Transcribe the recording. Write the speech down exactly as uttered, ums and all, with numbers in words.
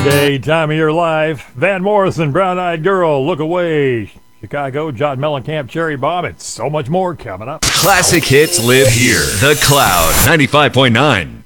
Day, time of your life. Van Morrison, Brown Eyed Girl, Look Away. Chicago, John Mellencamp, Cherry Bomb, and so much more coming up. Classic hits live here. The Cloud, ninety-five point nine.